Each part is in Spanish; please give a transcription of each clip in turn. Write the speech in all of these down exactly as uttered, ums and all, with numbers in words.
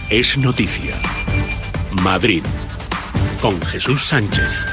es noticia. Madrid, con Jesús Sánchez.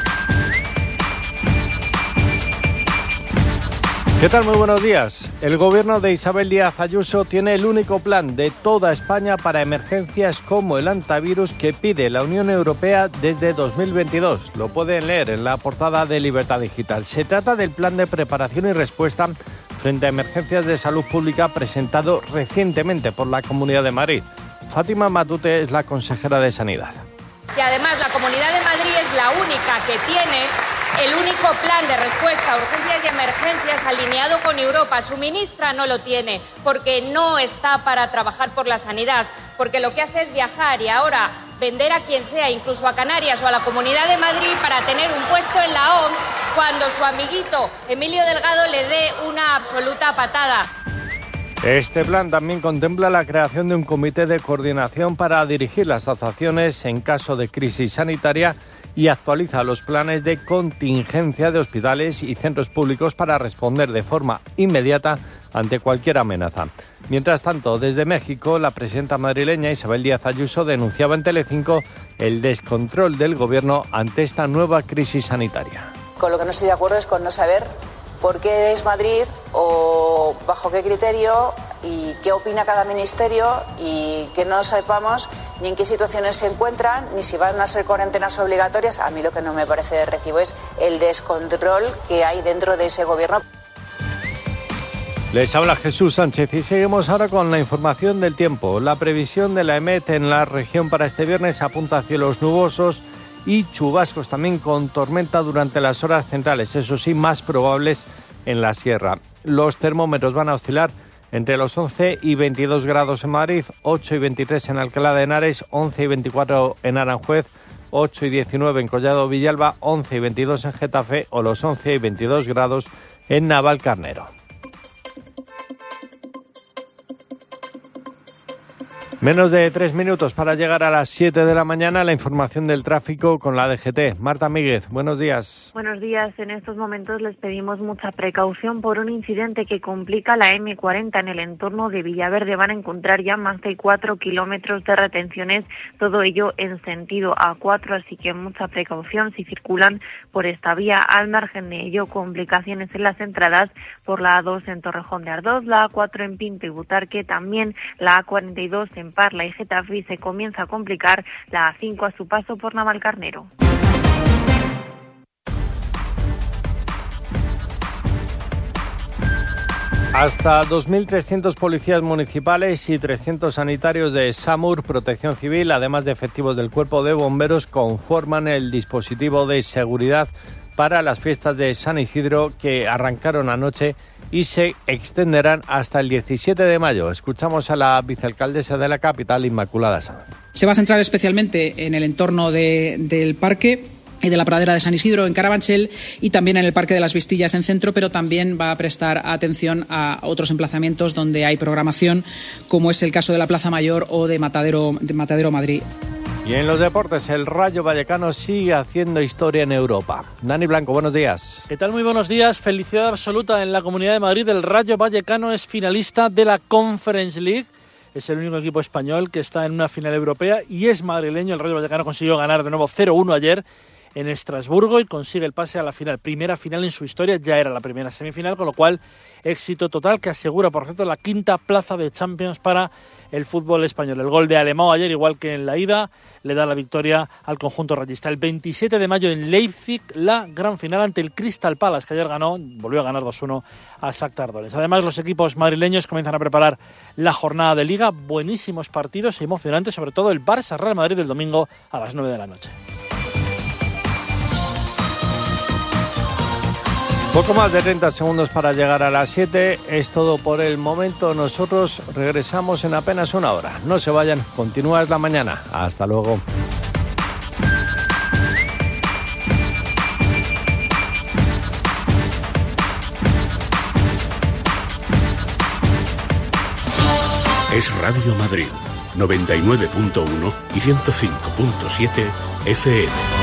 ¿Qué tal? Muy buenos días. El gobierno de Isabel Díaz Ayuso tiene el único plan de toda España para emergencias como el antivirus que pide la Unión Europea desde dos mil veintidós. Lo pueden leer en la portada de Libertad Digital. Se trata del plan de preparación y respuesta frente a emergencias de salud pública presentado recientemente por la Comunidad de Madrid. Fátima Matute es la consejera de Sanidad. Y además la Comunidad de Madrid es la única que tiene el único plan de respuesta a urgencias y emergencias alineado con Europa. Su ministra no lo tiene porque no está para trabajar por la sanidad, porque lo que hace es viajar y ahora vender a quien sea, incluso a Canarias o a la Comunidad de Madrid, para tener un puesto en la O M S cuando su amiguito Emilio Delgado le dé una absoluta patada. Este plan también contempla la creación de un comité de coordinación para dirigir las actuaciones en caso de crisis sanitaria y actualiza los planes de contingencia de hospitales y centros públicos para responder de forma inmediata ante cualquier amenaza. Mientras tanto, desde México, la presidenta madrileña Isabel Díaz Ayuso denunciaba en Telecinco el descontrol del gobierno ante esta nueva crisis sanitaria. Con lo que no estoy de acuerdo es con no saber por qué es Madrid o bajo qué criterio y qué opina cada ministerio y que no sepamos ni en qué situaciones se encuentran, ni si van a ser cuarentenas obligatorias. A mí lo que no me parece de recibo es el descontrol que hay dentro de ese gobierno. Les habla Jesús Sánchez y seguimos ahora con la información del tiempo. La previsión de la EMET en la región para este viernes apunta a cielos nubosos y chubascos también con tormenta durante las horas centrales, eso sí, más probables en la sierra. Los termómetros van a oscilar entre los once y veintidós grados en Madrid, ocho y veintitrés en Alcalá de Henares, once y veinticuatro en Aranjuez, ocho y diecinueve en Collado Villalba, once y veintidós en Getafe o los once y veintidós grados en Navalcarnero. Menos de tres minutos para llegar a las siete de la mañana. La información del tráfico con la D G T. Marta Míguez, buenos días. Buenos días. En estos momentos les pedimos mucha precaución por un incidente que complica la eme cuarenta en el entorno de Villaverde. Van a encontrar ya más de cuatro kilómetros de retenciones, todo ello en sentido A cuatro, así que mucha precaución si circulan por esta vía. Al margen de ello, complicaciones en las entradas por la A dos en Torrejón de Ardoz, la A cuatro en Pinto y Butarque, también la A cuarenta y dos en Parla y Getafe, y se comienza a complicar la A cinco a su paso por Navalcarnero. Hasta dos mil trescientos policías municipales y trescientos sanitarios de SAMUR, Protección Civil, además de efectivos del Cuerpo de Bomberos, conforman el dispositivo de seguridad para las fiestas de San Isidro que arrancaron anoche y se extenderán hasta el diecisiete de mayo. Escuchamos a la vicealcaldesa de la capital, Inmaculada Sanz. Se va a centrar especialmente en el entorno de, del parque y de la pradera de San Isidro en Carabanchel y también en el Parque de las Vistillas en Centro, pero también va a prestar atención a otros emplazamientos donde hay programación, como es el caso de la Plaza Mayor o de Matadero, de Matadero Madrid. Y en los deportes, el Rayo Vallecano sigue haciendo historia en Europa. Dani Blanco, buenos días. ¿Qué tal? Muy buenos días. Felicidad absoluta en la Comunidad de Madrid. El Rayo Vallecano es finalista de la Conference League. Es el único equipo español que está en una final europea y es madrileño. El Rayo Vallecano consiguió ganar de nuevo cero uno ayer en Estrasburgo y consigue el pase a la final. Primera final en su historia, ya era la primera semifinal, con lo cual éxito total que asegura, por cierto, la quinta plaza de Champions para el fútbol español. El gol de Alemão ayer, igual que en la ida, le da la victoria al conjunto rayista. El veintisiete de mayo en Leipzig, la gran final ante el Crystal Palace, que ayer ganó, volvió a ganar dos uno a Shakhtar Donetsk. Además, los equipos madrileños comienzan a preparar la jornada de Liga. Buenísimos partidos y emocionantes, sobre todo el Barça-Real Madrid del domingo a las nueve de la noche. Poco más de treinta segundos para llegar a las siete. Es todo por el momento. Nosotros regresamos en apenas una hora. No se vayan, continúa es la mañana. Hasta luego. Es Radio Madrid, noventa y nueve punto uno y ciento cinco punto siete F M.